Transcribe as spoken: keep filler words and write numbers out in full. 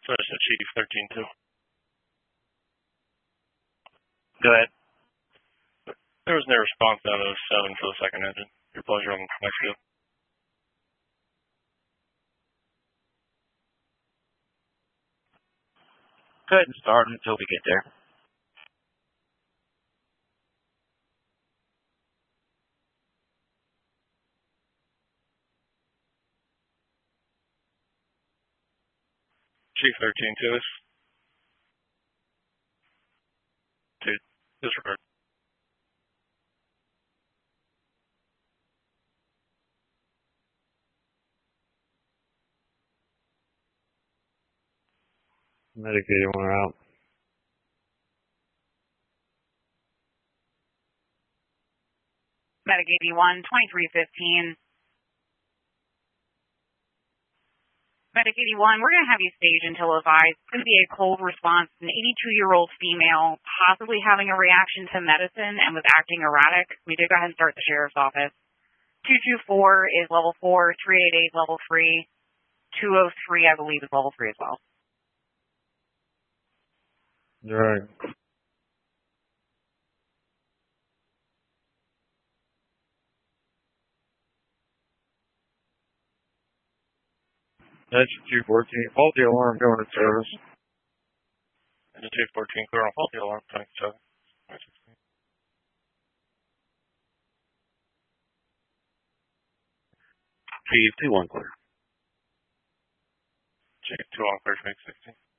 So I said Chief thirteen two. Go ahead. There was no response out of seven for the second engine. Your pleasure on Mexico. Go ahead and start until we get there. Chief thirteen two is. Dude, disregard. Medic eighty-one are out. Medic eighty-one, twenty-three fifteen. Medic eighty-one, we're going to have you stage until advised. It's going to be a cold response. An eighty-two-year-old female, possibly having a reaction to medicine and was acting erratic. We did go ahead and start the sheriff's office. two two four is level four, three eight eight level three, two oh three I believe is level three as well. Right. That's two fourteen. Faulty alarm going to service. Engine two fourteen, clear on faulty alarm, twenty-seven. Chief two one clear. Chief two on clear, twenty sixteen.